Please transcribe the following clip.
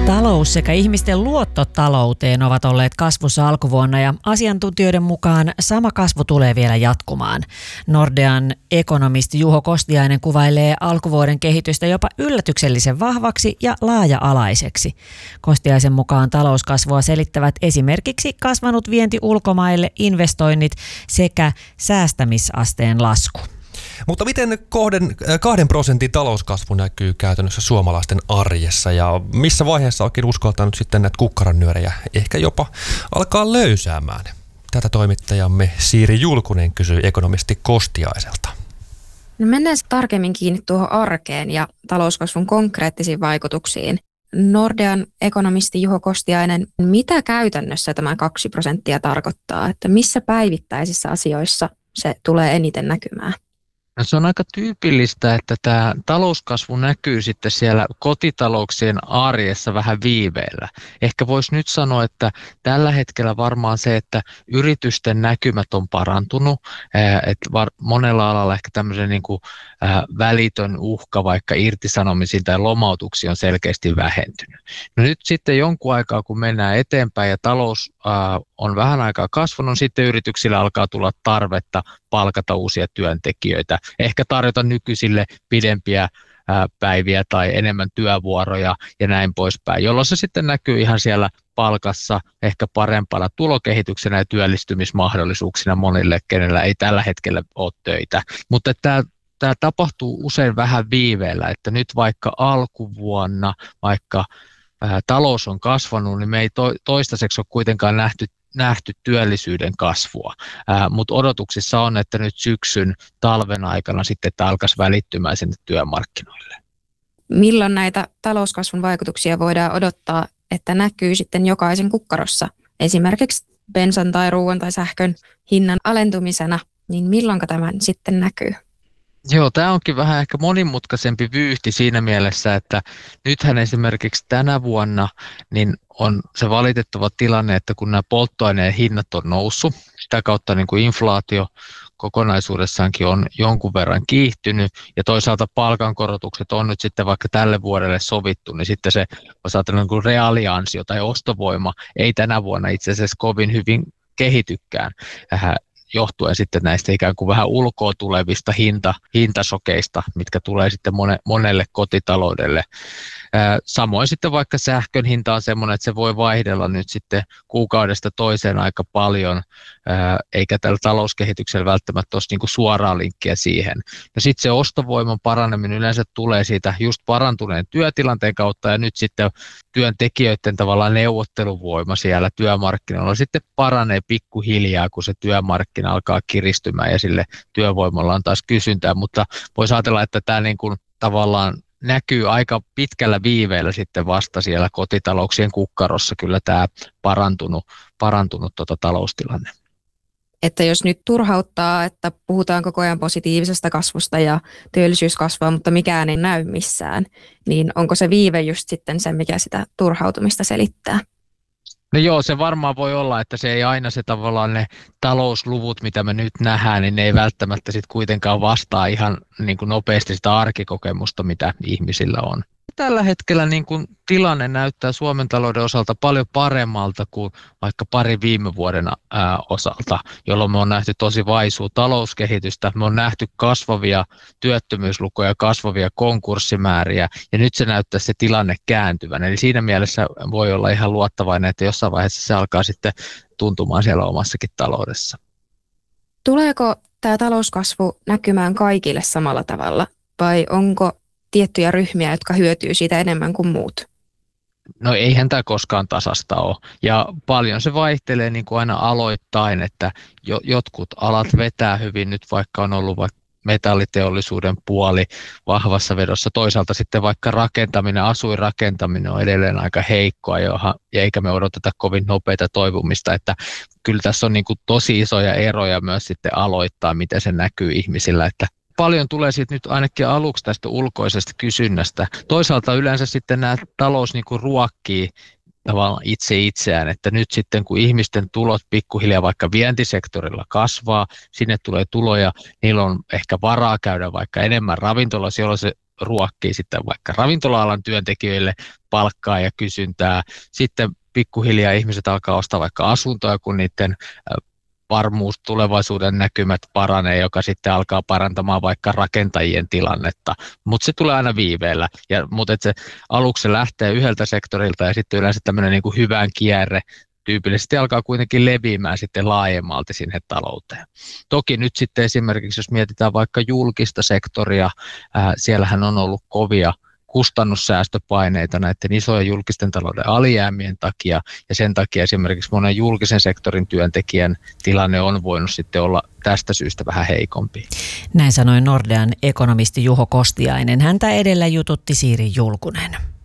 Talous sekä ihmisten luotto talouteen ovat olleet kasvussa alkuvuonna ja asiantuntijoiden mukaan sama kasvu tulee vielä jatkumaan. Nordean ekonomisti Juho Kostiainen kuvailee alkuvuoden kehitystä jopa yllätyksellisen vahvaksi ja laaja-alaiseksi. Kostiaisen mukaan talouskasvua selittävät esimerkiksi kasvanut vienti ulkomaille, investoinnit sekä säästämisasteen lasku. Mutta miten 2% talouskasvu näkyy käytännössä suomalaisten arjessa ja missä vaiheessa onkin uskaltanut sitten näitä kukkaronnyörejä ehkä jopa alkaa löysäämään? Tätä toimittajamme Siiri Julkunen kysyi ekonomisti Kostiaiselta. No mennään tarkemmin kiinni tuohon arkeen ja talouskasvun konkreettisiin vaikutuksiin. Nordean ekonomisti Juho Kostiainen, mitä käytännössä tämä 2% tarkoittaa? Että missä päivittäisissä asioissa se tulee eniten näkymään? No se on aika tyypillistä, että tämä talouskasvu näkyy sitten siellä kotitalouksien arjessa vähän viiveellä. Ehkä voisi nyt sanoa, että tällä hetkellä varmaan se, että yritysten näkymät on parantunut, että monella alalla ehkä tämmöisen niin kuin välitön uhka vaikka irtisanomisiin tai lomautuksiin on selkeästi vähentynyt. No nyt sitten jonkun aikaa, kun mennään eteenpäin ja talous on vähän aikaa kasvanut, sitten yrityksillä alkaa tulla tarvetta palkata uusia työntekijöitä, ehkä tarjota nykyisille pidempiä päiviä tai enemmän työvuoroja ja näin poispäin, jolloin se sitten näkyy ihan siellä palkassa ehkä parempana tulokehityksenä ja työllistymismahdollisuuksina monille, kenellä ei tällä hetkellä ole töitä. Mutta tämä tapahtuu usein vähän viiveellä, että nyt vaikka alkuvuonna, vaikka talous on kasvanut, niin me ei toistaiseksi ole kuitenkaan nähty työllisyyden kasvua, mutta odotuksissa on, että nyt syksyn talven aikana sitten tämä alkaisi välittymään sinne työmarkkinoille. Milloin näitä talouskasvun vaikutuksia voidaan odottaa, että näkyy sitten jokaisen kukkarossa, esimerkiksi bensan tai ruoan tai sähkön hinnan alentumisena, niin milloin tämä sitten näkyy? Joo, tämä onkin vähän ehkä monimutkaisempi vyyhti siinä mielessä, että nythän esimerkiksi tänä vuonna niin on se valitettava tilanne, että kun nämä polttoaineen hinnat on noussut, sitä kautta niin kuin inflaatio kokonaisuudessaankin on jonkun verran kiihtynyt ja toisaalta palkankorotukset on nyt sitten vaikka tälle vuodelle sovittu, niin sitten se voisi ajatella niin kuin reaaliansio tai ostovoima ei tänä vuonna itse asiassa kovin hyvin kehitykään. Johtuen sitten näistä ikään kuin vähän ulkoa tulevista hintasokeista, mitkä tulee sitten monelle kotitaloudelle. Samoin sitten vaikka sähkön hinta on semmoinen, että se voi vaihdella nyt sitten kuukaudesta toiseen aika paljon, eikä tällä talouskehityksellä välttämättä ole niin kuin suoraa linkkiä siihen. Ja sitten se ostovoiman paraneminen yleensä tulee siitä just parantuneen työtilanteen kautta ja nyt sitten työntekijöiden tavallaan neuvotteluvoima siellä työmarkkinoilla sitten paranee pikkuhiljaa, kun se työmarkkina alkaa kiristymään ja sille työvoimalla on taas kysyntää, mutta voisi ajatella, että tämä niin kuin tavallaan näkyy aika pitkällä viiveellä sitten vasta siellä kotitalouksien kukkarossa kyllä tämä parantunut taloustilanne. Että jos nyt turhauttaa, että puhutaan koko ajan positiivisesta kasvusta ja työllisyys kasvaa, mutta mikään ei näy missään, niin onko se viive just sitten se, mikä sitä turhautumista selittää? No joo, se varmaan voi olla, että se ei aina se tavallaan ne talousluvut, mitä me nyt nähdään, niin ne ei välttämättä sitten kuitenkaan vastaa ihan niin kuin nopeasti sitä arkikokemusta, mitä ihmisillä on. Tällä hetkellä niin kuin tilanne näyttää Suomen talouden osalta paljon paremmalta kuin vaikka pari viime vuoden osalta, jolloin me on nähty tosi vaisua talouskehitystä, me on nähty kasvavia työttömyyslukuja, kasvavia konkurssimääriä ja nyt se näyttää se tilanne kääntyvän. Eli siinä mielessä voi olla ihan luottavainen, että jossain vaiheessa se alkaa sitten tuntumaan siellä omassakin taloudessa. Tuleeko tämä talouskasvu näkymään kaikille samalla tavalla vai onko tiettyjä ryhmiä, jotka hyötyy siitä enemmän kuin muut? No eihän tämä koskaan tasasta ole. Ja paljon se vaihtelee niin kuin aina aloittain, että jotkut alat vetää hyvin, nyt vaikka on ollut vaikka metalliteollisuuden puoli vahvassa vedossa. Toisaalta sitten vaikka asuinrakentaminen on edelleen aika heikkoa, ja eikä me odoteta kovin nopeita toipumista, että kyllä tässä on niin kuin tosi isoja eroja myös sitten aloittaa, miten se näkyy ihmisillä, että paljon tulee siitä nyt ainakin aluksi tästä ulkoisesta kysynnästä. Toisaalta yleensä sitten nämä talous niin kuin ruokkii tavallaan itseään, että nyt sitten kun ihmisten tulot pikkuhiljaa vaikka vientisektorilla kasvaa, sinne tulee tuloja, niillä on ehkä varaa käydä vaikka enemmän ravintolassa, jolloin se ruokkii sitten vaikka ravintola-alan työntekijöille palkkaa ja kysyntää. Sitten pikkuhiljaa ihmiset alkaa ostaa vaikka asuntoja, kun niiden varmuus, tulevaisuuden näkymät paranee, joka sitten alkaa parantamaan vaikka rakentajien tilannetta, mutta se tulee aina viiveellä. Mutta se aluksi se lähtee yhdeltä sektorilta ja sitten yleensä tämmöinen niin kuin hyvän kierre tyypillisesti alkaa kuitenkin leviämään sitten laajemmalti sinne talouteen. Toki nyt sitten esimerkiksi, jos mietitään vaikka julkista sektoria, siellähän on ollut kovia kustannussäästöpaineita näiden isojen julkisten talouden alijäämien takia, ja sen takia esimerkiksi monen julkisen sektorin työntekijän tilanne on voinut sitten olla tästä syystä vähän heikompi. Näin sanoi Nordean ekonomisti Juho Kostiainen. Häntä edellä jututti Siiri Julkunen.